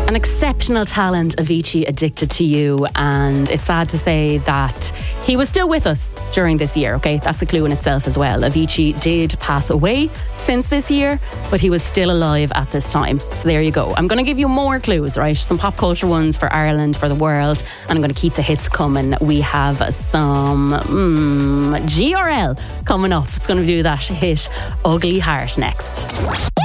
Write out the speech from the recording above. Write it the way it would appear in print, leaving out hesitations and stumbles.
An exceptional talent, Avicii, Addicted to You, and it's sad to say that he was still with us during this year, okay? That's a clue in itself as well. Avicii did pass away since this year, but he was still alive at this time. So there you go. I'm going to give you more clues, right? Some pop culture ones for Ireland, for the world, and I'm going to keep the hits coming. We have some GRL coming up. It's going to do that hit Ugly Heart next.